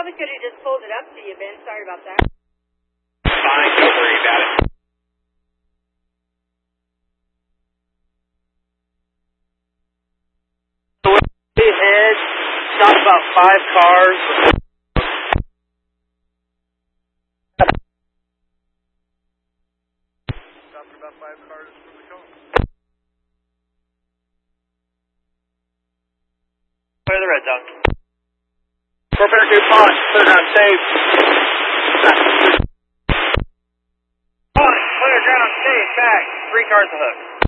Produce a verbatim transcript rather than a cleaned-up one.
probably could have just pulled it up to you, Ben. Sorry about that. Fine, don't worry about it. Ahead, shot about five cars. Stopped about five cars from the cone. Clear the red zone. Four better do pause. Clear ground safe. Pause. Clear ground safe. Back. Three cars a hook.